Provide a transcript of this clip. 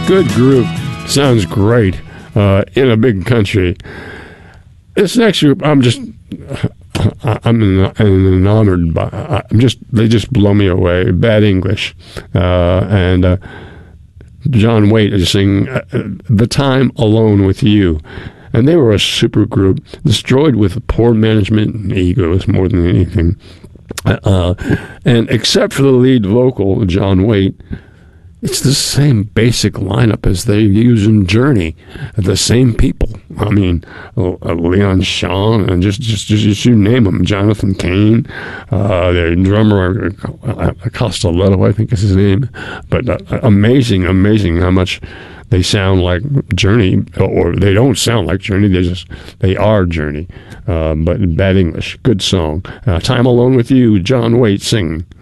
good group. Sounds great in a big country. This next group, I'm enamored by. They just blow me away. Bad English, and John Waite is singing "The Time Alone with You," and they were a super group, destroyed with poor management and egos more than anything. And except for the lead vocal, John Waite, it's the same basic lineup as they use in Journey. The same people. I mean, Leon Shawn and just you name them. Jonathan Cain, their drummer Costello, I think is his name. But amazing how much they sound like Journey, or they don't sound like Journey. They are Journey. But in Bad English, good song. Time Alone with You, John Waite singing.